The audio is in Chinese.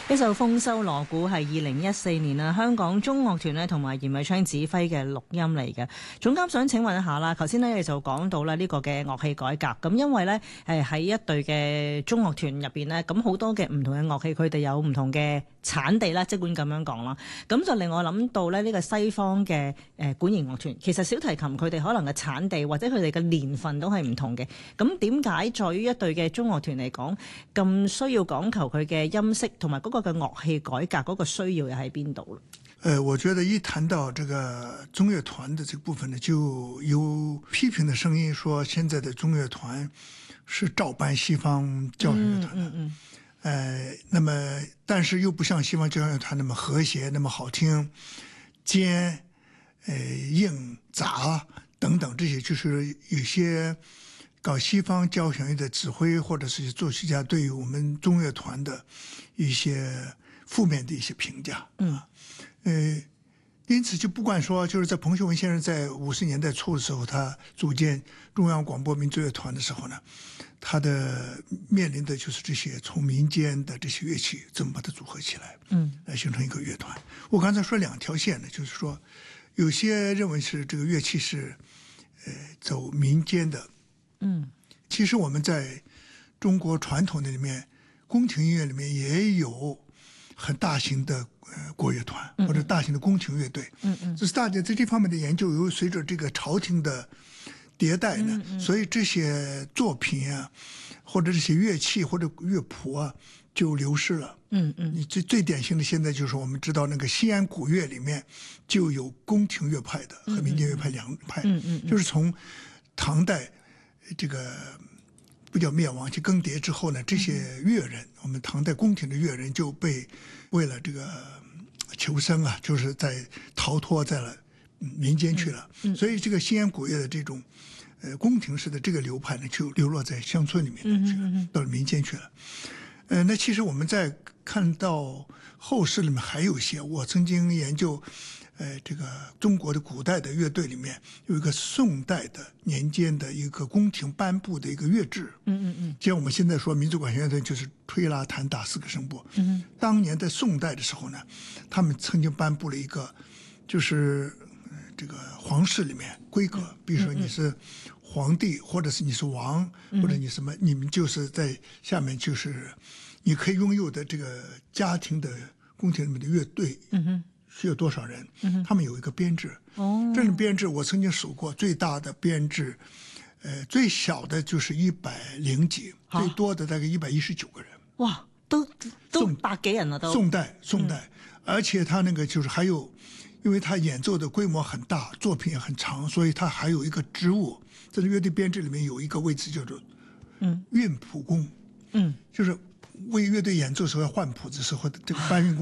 呢首豐收鑼鼓係2014年啊香港中樂團咧同埋嚴偉昌指揮嘅錄音嚟嘅。總監想請問一下啦，頭先咧你就講到咧呢個嘅樂器改革，咁因為咧喺一隊嘅中樂團入邊咧，咁好多嘅唔同嘅樂器佢哋有唔同嘅產地啦，即管咁樣講啦，咁就令我諗到咧呢個西方嘅管弦樂團，其實小提琴佢哋可能嘅產地或者佢哋嘅年份都係唔同嘅。咁點解在於一隊嘅中樂團嚟講，咁需要講求佢嘅音色同埋嗰個嘅樂器改革嗰個需要又喺邊度咧？ 我覺得一談到這個中樂團的這個部分呢，就有批評的聲音，說現在的中樂團是照搬西方交響樂團的。那麼但是又不像西方交響樂團那麼和諧，那麼好聽，尖、硬、雜等等，這些就是有些搞西方交響樂的指揮或者是作曲家對於我們中樂團的一些負面的一些評價。因此就不管說，就是在彭秀文先生在50年代初的時候，他組建中央廣播民族樂團的時候呢，他的面臨的就是這些從民間的這些樂器怎麼把它組合起來，來形成一個樂團。我剛才說兩條線呢，就是說有些認為是這個樂器是走民間的，其實我們在中國傳統的裡面，宮廷音樂裡面也有很大型的國樂團或者大型的宮廷樂隊，就是大家在這方面的研究有隨着這個朝廷的迭代呢，所以這些作品啊，或者這些樂器或者樂譜啊就流失了。你最典型的現在就是我們知道那個西安古樂裡面就有宮廷樂派的和民間樂派兩派，就是從唐代這個不叫滅亡去更迭之後呢，這些樂人，我們唐代宮廷的樂人就被為了這個求生啊，就是在逃脫在了民間去了，所以這個西安古樂的這種宮廷式的這個流派呢，就流落在鄉村裡面去了，到了民間去了。那其實我們在看到後世裡面還有一些，我曾經研究這個中國的古代的樂隊裡面有一個宋代的年間的一個宮廷頒布的一個樂制，像我們現在說民族管弦樂隊就是吹拉彈打四個聲部，當年在宋代的時候呢，他們曾經頒布了一個就是這個皇室裡面規格，比如說你是皇帝或者是你是王或者你什麼，你們就是在下面就是你可以擁有的這個家庭的宮廷裡面的樂隊需要多少人，他們有一個編制，這種編制我曾經數過，最大的編制最小的就是100幾，最多的大概119個人。 哇，都百幾人了都。宋代， 而且他那個就是還有，因為他演奏的規模很大，作品也很長，所以他還有一個職務，在樂隊編制裡面有一個位置叫做韻譜工，就是為樂隊演奏時候要換譜子時候的這個搬運工。